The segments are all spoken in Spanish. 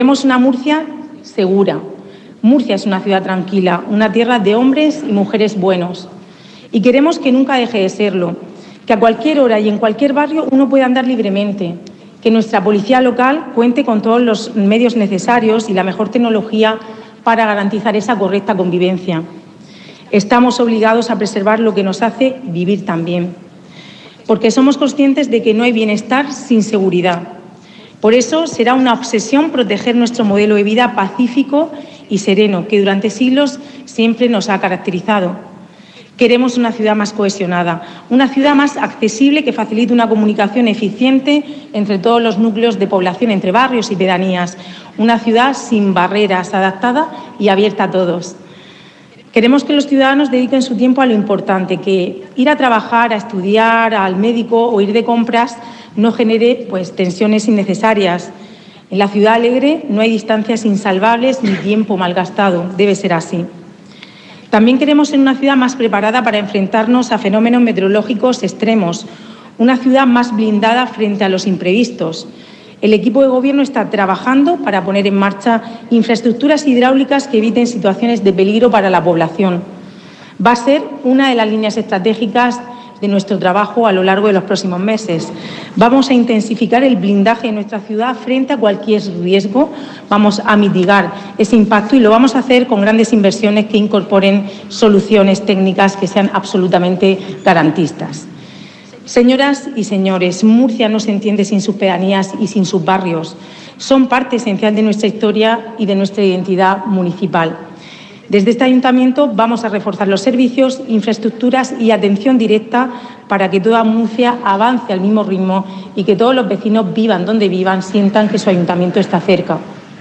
Queremos una Murcia segura. Murcia es una ciudad tranquila, una tierra de hombres y mujeres buenos. Y queremos que nunca deje de serlo, que a cualquier hora y en cualquier barrio uno pueda andar libremente, que nuestra policía local cuente con todos los medios necesarios y la mejor tecnología para garantizar esa correcta convivencia. Estamos obligados a preservar lo que nos hace vivir también, porque somos conscientes de que no hay bienestar sin seguridad. Por eso será una obsesión proteger nuestro modelo de vida pacífico y sereno, que durante siglos siempre nos ha caracterizado. Queremos una ciudad más cohesionada, una ciudad más accesible que facilite una comunicación eficiente entre todos los núcleos de población, entre barrios y pedanías, una ciudad sin barreras, adaptada y abierta a todos. Queremos que los ciudadanos dediquen su tiempo a lo importante, que ir a trabajar, a estudiar, al médico o ir de compras no genere tensiones innecesarias. En la ciudad alegre no hay distancias insalvables ni tiempo malgastado. Debe ser así. También queremos ser una ciudad más preparada para enfrentarnos a fenómenos meteorológicos extremos, una ciudad más blindada frente a los imprevistos. El equipo de Gobierno está trabajando para poner en marcha infraestructuras hidráulicas que eviten situaciones de peligro para la población. Va a ser una de las líneas estratégicas de nuestro trabajo a lo largo de los próximos meses. Vamos a intensificar el blindaje de nuestra ciudad frente a cualquier riesgo. Vamos a mitigar ese impacto y lo vamos a hacer con grandes inversiones que incorporen soluciones técnicas que sean absolutamente garantistas. Señoras y señores, Murcia no se entiende sin sus pedanías y sin sus barrios. Son parte esencial de nuestra historia y de nuestra identidad municipal. Desde este ayuntamiento vamos a reforzar los servicios, infraestructuras y atención directa para que toda Murcia avance al mismo ritmo y que todos los vecinos, vivan donde vivan, sientan que su ayuntamiento está cerca.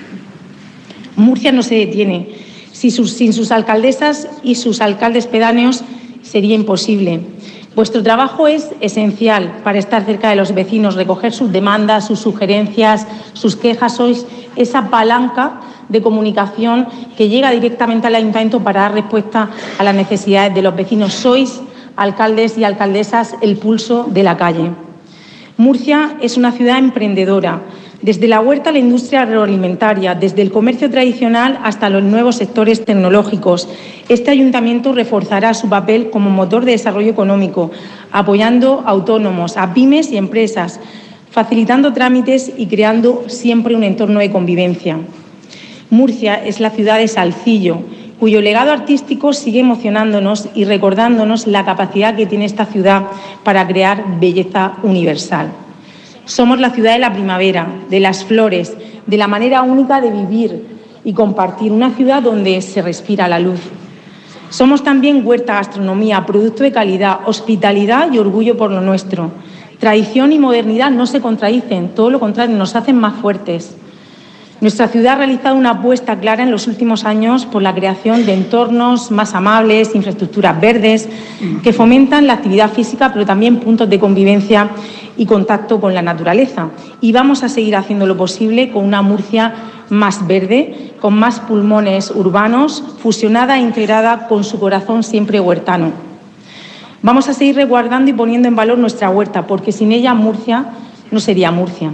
Murcia no se detiene. Sin sus alcaldesas y sus alcaldes pedáneos sería imposible. Vuestro trabajo es esencial para estar cerca de los vecinos, recoger sus demandas, sus sugerencias, sus quejas. Sois esa palanca de comunicación que llega directamente al ayuntamiento para dar respuesta a las necesidades de los vecinos. Sois, alcaldes y alcaldesas, el pulso de la calle. Murcia es una ciudad emprendedora, desde la huerta a la industria agroalimentaria, desde el comercio tradicional hasta los nuevos sectores tecnológicos. Este ayuntamiento reforzará su papel como motor de desarrollo económico, apoyando a autónomos, a pymes y empresas, facilitando trámites y creando siempre un entorno de convivencia. Murcia es la ciudad de Salcillo, cuyo legado artístico sigue emocionándonos y recordándonos la capacidad que tiene esta ciudad para crear belleza universal. Somos la ciudad de la primavera, de las flores, de la manera única de vivir y compartir, una ciudad donde se respira la luz. Somos también huerta, gastronomía, producto de calidad, hospitalidad y orgullo por lo nuestro. Tradición y modernidad no se contradicen, todo lo contrario, nos hacen más fuertes. Nuestra ciudad ha realizado una apuesta clara en los últimos años por la creación de entornos más amables, infraestructuras verdes, que fomentan la actividad física, pero también puntos de convivencia y contacto con la naturaleza. Y vamos a seguir haciendo lo posible con una Murcia más verde, con más pulmones urbanos, fusionada e integrada con su corazón siempre huertano. Vamos a seguir resguardando y poniendo en valor nuestra huerta, porque sin ella Murcia no sería Murcia.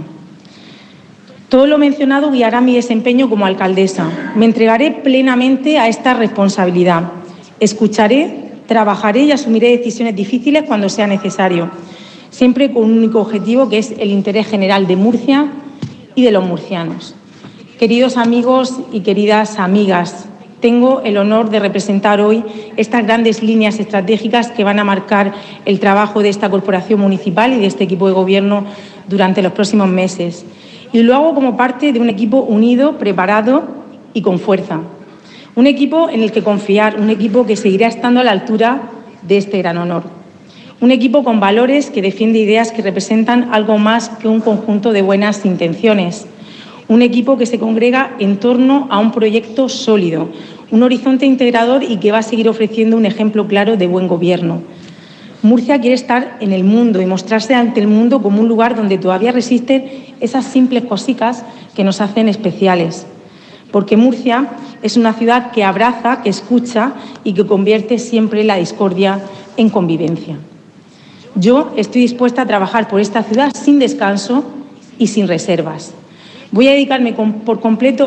Todo lo mencionado guiará mi desempeño como alcaldesa. Me entregaré plenamente a esta responsabilidad. Escucharé, trabajaré y asumiré decisiones difíciles cuando sea necesario, siempre con un único objetivo, que es el interés general de Murcia y de los murcianos. Queridos amigos y queridas amigas, tengo el honor de representar hoy estas grandes líneas estratégicas que van a marcar el trabajo de esta corporación municipal y de este equipo de gobierno durante los próximos meses. Y lo hago como parte de un equipo unido, preparado y con fuerza. Un equipo en el que confiar, un equipo que seguirá estando a la altura de este gran honor. Un equipo con valores que defiende ideas que representan algo más que un conjunto de buenas intenciones. Un equipo que se congrega en torno a un proyecto sólido, un horizonte integrador y que va a seguir ofreciendo un ejemplo claro de buen gobierno. Murcia quiere estar en el mundo y mostrarse ante el mundo como un lugar donde todavía resisten esas simples cositas que nos hacen especiales. Porque Murcia es una ciudad que abraza, que escucha y que convierte siempre la discordia en convivencia. Yo estoy dispuesta a trabajar por esta ciudad sin descanso y sin reservas. Voy a dedicarme por completo